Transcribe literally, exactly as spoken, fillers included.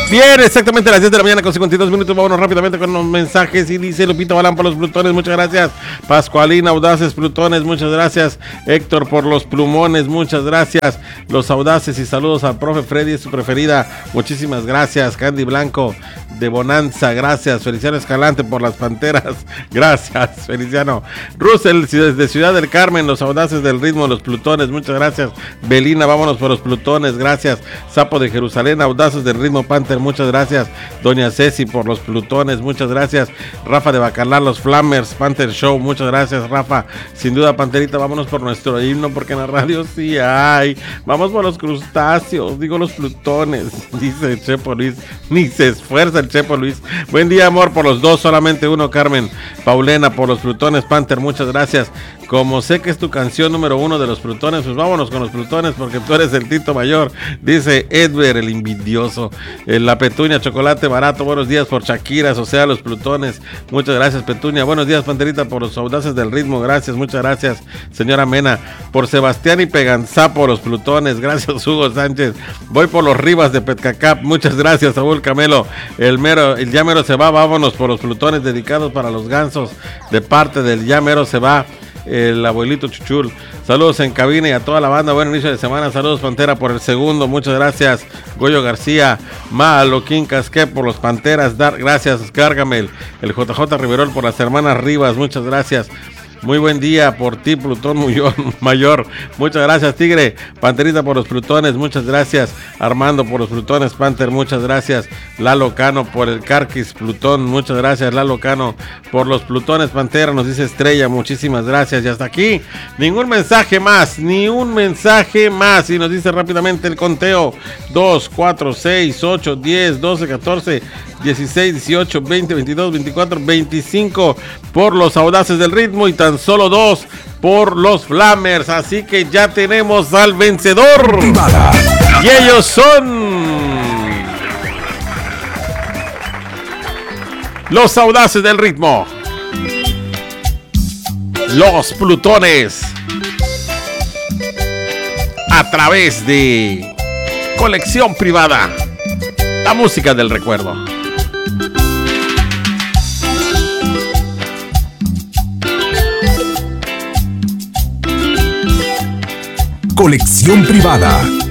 Bien, exactamente a las diez de la mañana con cincuenta y dos minutos. Vámonos rápidamente con los mensajes. Y dice Lupita Balán por los plutones, muchas gracias. Pascualina Audaces Plutones, muchas gracias. Héctor por los plumones, muchas gracias. Los Audaces y saludos al profe Freddy, es su preferida. Muchísimas gracias. Candy Blanco de Bonanza, gracias. Feliciano Escalante por las panteras, gracias. Feliciano Russell desde Ciudad del Carmen, los Audaces del ritmo, los plutones, muchas gracias. Belina, vámonos por los plutones, gracias. Sapo de Jerusalén, Audaces del ritmo Panther, muchas gracias. Doña Ceci por los plutones, muchas gracias. Rafa de Bacalar, los Flammers, Panther Show, muchas gracias, Rafa. Sin duda, Panterita, vámonos por nuestro himno, porque en la radio sí hay. Vamos por los crustáceos, digo los plutones, dice Chepo Luis. Ni se esfuerza el Chepo Luis. Buen día, amor, por los dos, solamente uno. Carmen Paulena por los plutones, Panther, muchas gracias. Como sé que es tu canción número uno de los plutones, pues vámonos con los plutones, porque tú eres el Tito Mayor, dice Edver, el envidioso. Eh, la Petunia, chocolate barato, buenos días por Shakiras, o sea, los plutones, muchas gracias, Petunia. Buenos días, Panterita, por los Audaces del ritmo, gracias, muchas gracias, señora Mena. Por Sebastián y Peganzá por los plutones, gracias, Hugo Sánchez. Voy por los Rivas de Petcacap, muchas gracias, Saúl Camelo. El mero, el ya mero se va, vámonos por los plutones dedicados para los gansos, de parte del ya mero se va el abuelito Chuchul. Saludos en cabina y a toda la banda, buen inicio de semana. Saludos, Pantera, por el segundo, muchas gracias. Goyo García, Maloquín Casqué por los Panteras, Dar, gracias. Gárgamel, el J J Riverol por las hermanas Rivas, muchas gracias. Muy buen día por ti, Plutón Mayor, muchas gracias. Tigre, Panterita por los plutones, muchas gracias. Armando por los plutones, Panther, muchas gracias. Lalo Cano por el Carquis Plutón, muchas gracias. Lalo Cano por los plutones, Pantera, nos dice Estrella, muchísimas gracias. Y hasta aquí, ningún mensaje más, ni un mensaje más. Y nos dice rápidamente el conteo: dos, cuatro, seis, ocho, diez, doce, catorce, dieciséis, dieciocho, veinte, veintidós, veinticuatro, veinticinco por los Audaces del ritmo y tan solo dos por los Flammers. Así que ya tenemos al vencedor. Y ellos son los Audaces del ritmo, los plutones, a través de Colección Privada, la música del recuerdo. Colección Privada.